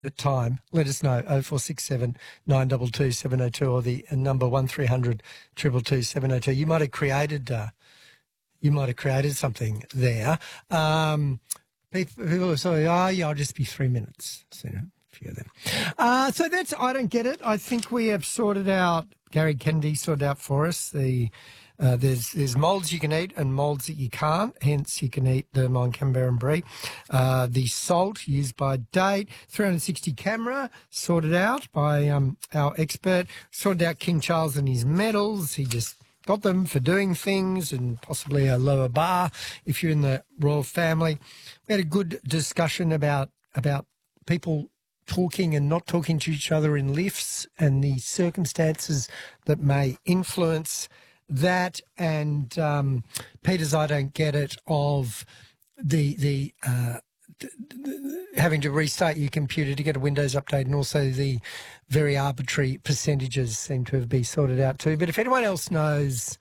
at time, let us know, 0467 922 702 or the number 1300 222 702. You might have created something there. People are saying, I'll just be 3 minutes. So, a few of them. So that's I Don't Get It. I think we have sorted out, Gary Kennedy sorted out for us, there's moulds you can eat and moulds that you can't, hence you can eat the Mine Camembert and Brie. The salt used by date, 360 camera sorted out by our expert, sorted out King Charles and his medals. He just got them for doing things and possibly a lower bar if you're in the royal family. We had a good discussion about people talking and not talking to each other in lifts and the circumstances that may influence that, and Peter's I Don't Get It of the having to restart your computer to get a Windows update, and also the very arbitrary percentages seem to have been sorted out too. But if anyone else knows,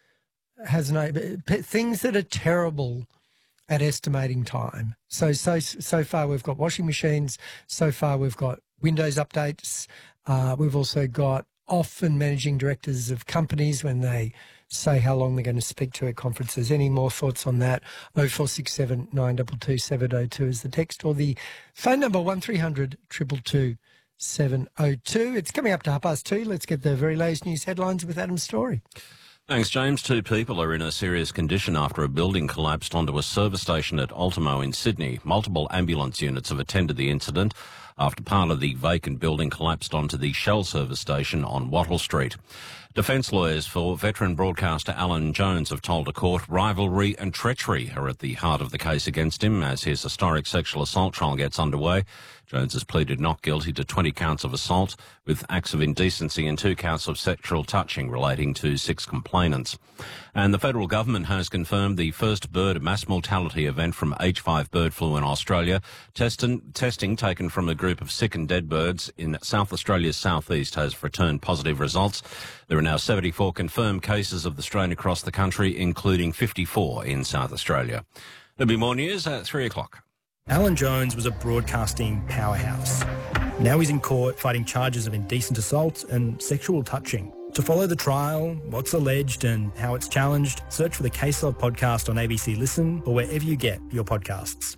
things that are terrible at estimating time. So far we've got washing machines. So far we've got Windows updates. We've also got often managing directors of companies when they say how long they're going to speak to at conferences. Any more thoughts on that? 0467 922 702 is the text, or the phone number 1300 222 702. It's coming up to 2:30. Let's get the very latest news headlines with Adam Story. Thanks, James. 2 people are in a serious condition after a building collapsed onto a service station at Ultimo in Sydney. Multiple ambulance units have attended the incident after part of the vacant building collapsed onto the Shell service station on Wattle Street. Defence lawyers for veteran broadcaster Alan Jones have told a court rivalry and treachery are at the heart of the case against him as his historic sexual assault trial gets underway. Jones has pleaded not guilty to 20 counts of assault with acts of indecency and 2 counts of sexual touching relating to 6 complainants. And the federal government has confirmed the first bird mass mortality event from H5 bird flu in Australia. Testing taken from a group of sick and dead birds in South Australia's southeast has returned positive results. There are now 74 confirmed cases of the strain across the country, including 54 in South Australia. There'll be more news at 3 o'clock. Alan Jones was a broadcasting powerhouse. Now he's in court fighting charges of indecent assault and sexual touching. To follow the trial, what's alleged and how it's challenged, search for the Case Log podcast on ABC Listen or wherever you get your podcasts.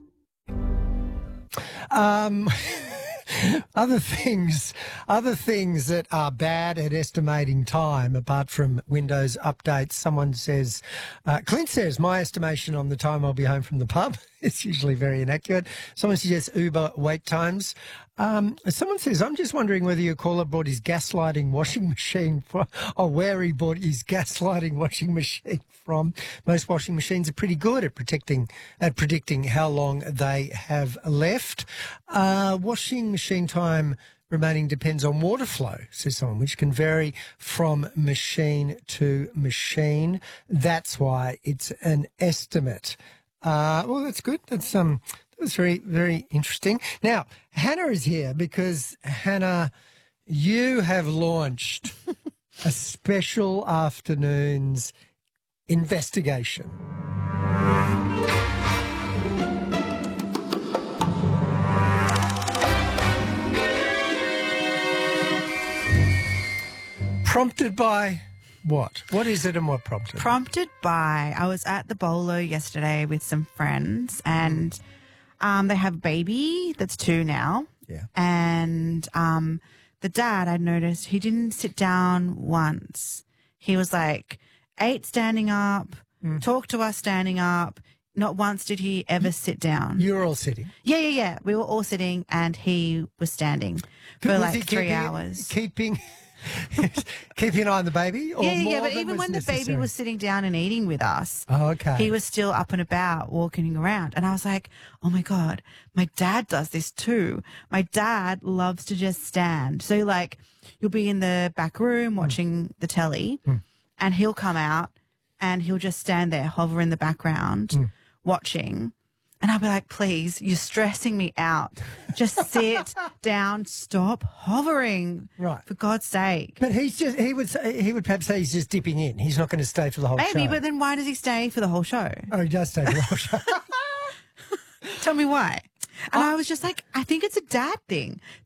Other things that are bad at estimating time, apart from Windows updates. Someone says, Clint says, my estimation on the time I'll be home from the pub is usually very inaccurate. Someone suggests Uber wait times. Someone says, I'm just wondering whether your caller bought his gaslighting washing machine or where he bought his gaslighting washing machine from. Most washing machines are pretty good at predicting how long they have left. Washing machine time remaining depends on water flow, says someone, which can vary from machine to machine. That's why it's an estimate. Well, that's good. That's very, very interesting. Now, Hannah is here because, Hannah, you have launched a special afternoon's investigation. Prompted by what? What is it and what prompted? Prompted by, I was at the Bolo yesterday with some friends and they have a baby that's 2 now. Yeah. And the dad, I noticed, he didn't sit down once. He was like 8 standing up, talked to us standing up. Not once did he ever sit down. You were all sitting? Yeah. We were all sitting and he was standing for like 3 hours. Keeping an eye on the baby? Or Yeah, but even when the baby was sitting down and eating with us, he was still up and about, walking around. And I was like, oh my God, my dad does this too. My dad loves to just stand. So like, you'll be in the back room watching the telly and he'll come out and he'll just stand there, hover in the background, watching. And I'll be like, please, you're stressing me out. Just sit down, stop hovering. Right. For God's sake. But he would perhaps say he's just dipping in. He's not going to stay for the whole show. Maybe, but then why does he stay for the whole show? Oh, he does stay for the whole show. Tell me why. And I was just like, I think it's a dad thing.